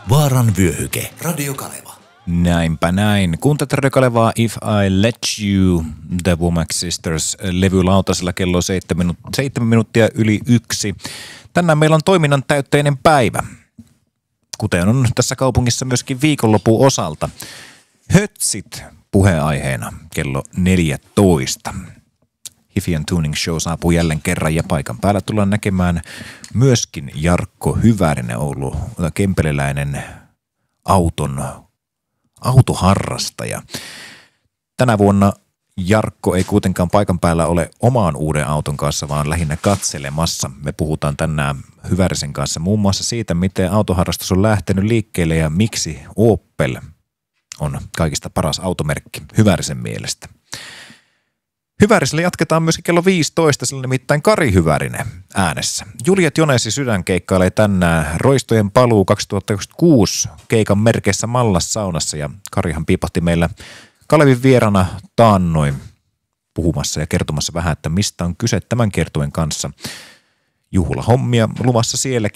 Vaaran vyöhyke. Radio Kaleva. Näinpä näin. Kuuntelet Radio Kalevaa If I Let You, The Womack Sisters, levylautasella kello 7 minuuttia yli 1. Tänään meillä on toiminnan täytteinen päivä, kuten on tässä kaupungissa myöskin viikonlopun osalta. Hötsit puheenaiheena kello 14. Hifi Tuning Show saapuu jälleen kerran ja paikan päällä tullaan näkemään myöskin Jarkko Hyvärinen, ollut kempeleläinen autoharrastaja. Tänä vuonna Jarkko ei kuitenkaan paikan päällä ole omaan uuden auton kanssa, vaan lähinnä katselemassa. Me puhutaan tänään Hyvärisen kanssa muun muassa siitä, miten autoharrastus on lähtenyt liikkeelle ja miksi Opel on kaikista paras automerkki Hyvärisen mielestä. Hyvärisellä jatketaan myöskin kello 15, sillä nimittäin Kari Hyvärinen äänessä. Juliet Jonesi Sydän keikkailee tänään Roistojen paluu 2026 keikan merkeissä Mallas saunassa ja Karihan piipahti meillä Kalevin vierana taannoin puhumassa ja kertomassa vähän, että mistä on kyse tämän kiertueen kanssa. Juhlahommia luvassa sielläkin.